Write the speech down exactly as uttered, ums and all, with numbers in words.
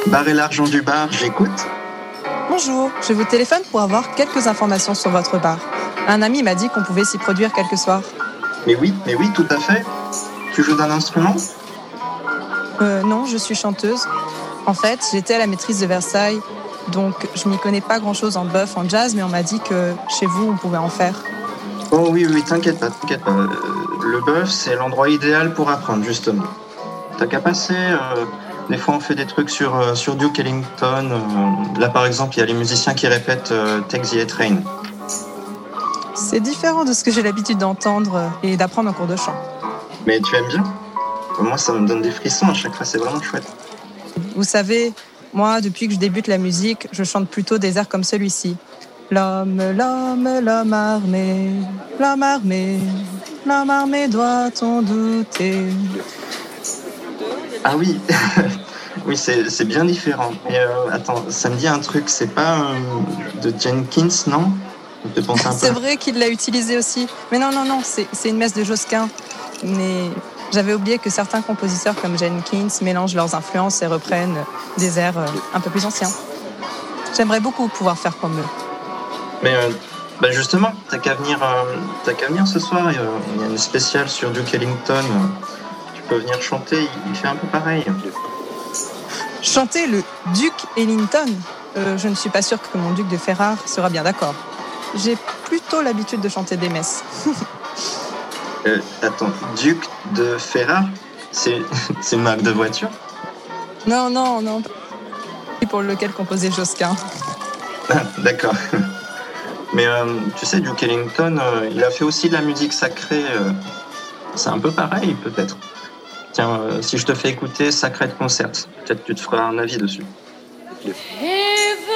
Bar et l'argent du bar, j'écoute. Bonjour, je vous téléphone pour avoir quelques informations sur votre bar. Un ami m'a dit qu'on pouvait s'y produire quelques soirs. Mais oui, mais oui, tout à fait. Tu joues d'un instrument ? Euh, non, je suis chanteuse. En fait, j'étais à la maîtrise de Versailles, donc je m'y connais pas grand-chose en bœuf, en jazz, mais on m'a dit que chez vous, on pouvait en faire. Oh oui, oui, t'inquiète pas, t'inquiète pas. Euh, Le bœuf, c'est l'endroit idéal pour apprendre, justement. T'as qu'à passer. euh, des fois, on fait des trucs sur, euh, sur Duke Ellington. euh, là, par exemple, il y a les musiciens qui répètent euh, Take the A-Train. C'est différent de ce que j'ai l'habitude d'entendre euh, et d'apprendre en cours de chant. Mais tu aimes bien ? Moi, ça me donne des frissons à chaque fois, c'est vraiment chouette. Vous savez, moi, depuis que je débute la musique, je chante plutôt des airs comme celui-ci. L'homme, l'homme, l'homme armé, l'homme armé, l'homme armé doit-on douter ? Ah oui, oui, c'est, c'est bien différent. Mais euh, attends, ça me dit un truc, c'est pas euh, de Jenkins, non ? Je te pense un peu. C'est vrai qu'il l'a utilisé aussi. Mais non, non, non, c'est, c'est une messe de Josquin. Mais j'avais oublié que certains compositeurs comme Jenkins mélangent leurs influences et reprennent des airs euh, un peu plus anciens. J'aimerais beaucoup pouvoir faire comme eux. Mais euh, bah justement, t'as qu'à venir, euh, t'as qu'à venir ce soir. Il y a il y a une spéciale sur Duke Ellington. Tu peux venir chanter, il, il fait un peu pareil. Chanter le Duke Ellington, euh, je ne suis pas sûre que mon duc de Ferrare sera bien d'accord. J'ai plutôt l'habitude de chanter des messes. Euh, attends, Duke de Ferrare, c'est, c'est une marque de voiture ? Non, non, non. C'est pour lequel composait Josquin. Ah, d'accord. Mais euh, tu sais, Duke Ellington, euh, il a fait aussi de la musique sacrée. euh, c'est un peu pareil, peut-être. Tiens, euh, si je te fais écouter Sacred Concert, peut-être que tu te feras un avis dessus. Heaven